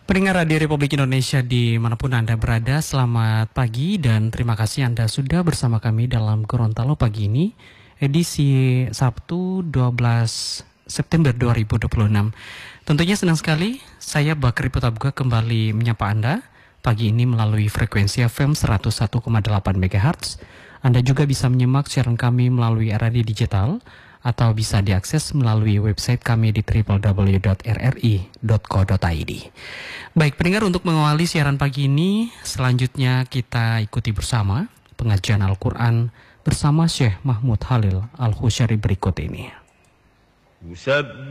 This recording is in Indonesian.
Pendengar Radio Republik Indonesia dimanapun Anda berada, selamat pagi dan terima kasih Anda sudah bersama kami dalam Gorontalo pagi ini, edisi Sabtu 12 September 2026. Tentunya senang sekali, saya Bakri Putabuga kembali menyapa Anda pagi ini melalui frekuensi FM 101,8 MHz. Anda juga bisa menyimak siaran kami melalui RRI Digital atau bisa diakses melalui website kami di www.rri.co.id. Baik, pendengar, untuk mengawali siaran pagi ini, selanjutnya kita ikuti bersama pengajian Al-Quran bersama Syekh Mahmud Khalil Al-Khusyari berikut ini.